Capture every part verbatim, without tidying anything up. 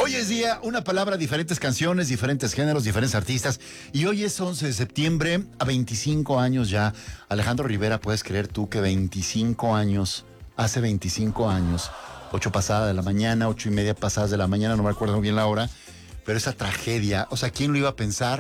Hoy es día, una palabra, diferentes canciones, diferentes géneros, diferentes artistas. Y hoy es once de septiembre, a veinticinco años ya. Alejandro Rivera, ¿puedes creer tú que veinticinco años, hace veinticinco años, ocho pasada de la mañana, ocho y media pasadas de la mañana, no me acuerdo bien la hora, pero esa tragedia, o sea, ¿quién lo iba a pensar?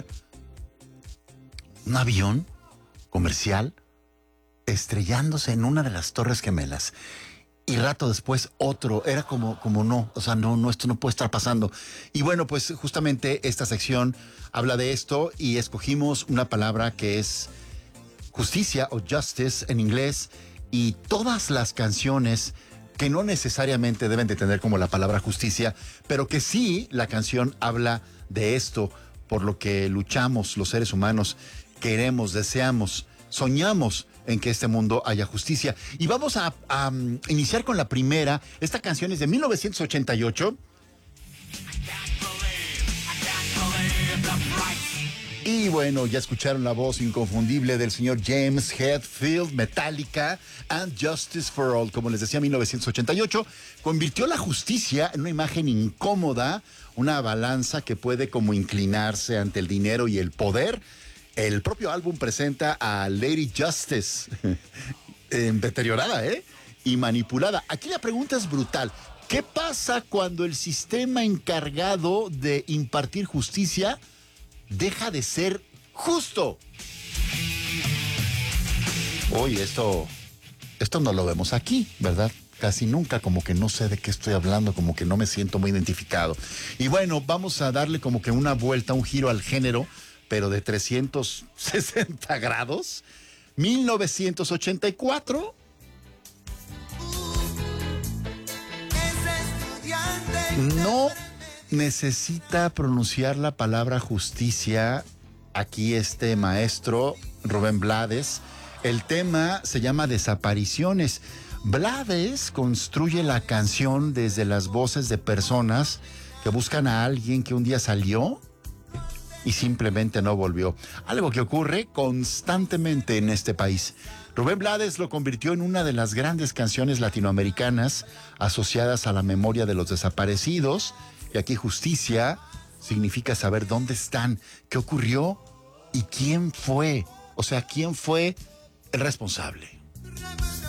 Un avión comercial estrellándose en una de las Torres Gemelas. Y rato después otro, era como, como no, o sea, no, no, esto no puede estar pasando. Y bueno, pues justamente esta sección habla de esto y escogimos una palabra que es justicia o justice en inglés, y todas las canciones que no necesariamente deben de tener como la palabra justicia, pero que sí la canción habla de esto, por lo que luchamos los seres humanos, queremos, deseamos, soñamos en que este mundo haya justicia. Y vamos a, a um, iniciar con la primera. Esta canción es de mil novecientos ochenta y ocho. Y bueno, ya escucharon la voz inconfundible del señor James Hetfield, Metallica, and Justice for All. Como les decía, mil novecientos ochenta y ocho convirtió la justicia en una imagen incómoda, una balanza que puede como inclinarse ante el dinero y el poder. El propio álbum presenta a Lady Justice, eh, deteriorada, ¿eh? Y manipulada. Aquí la pregunta es brutal. ¿Qué pasa cuando el sistema encargado de impartir justicia deja de ser justo? Oye, esto, esto no lo vemos aquí, ¿verdad? Casi nunca, como que no sé de qué estoy hablando, como que no me siento muy identificado. Y bueno, vamos a darle como que una vuelta, un giro al género, pero de trescientos sesenta grados. mil novecientos ochenta y cuatro. No necesita pronunciar la palabra justicia aquí este maestro Rubén Blades. El tema se llama Desapariciones. Blades construye la canción desde las voces de personas que buscan a alguien que un día salió y simplemente no volvió. Algo que ocurre constantemente en este país. Rubén Blades lo convirtió en una de las grandes canciones latinoamericanas asociadas a la memoria de los desaparecidos. Y aquí justicia significa saber dónde están, qué ocurrió y quién fue. O sea, quién fue el responsable.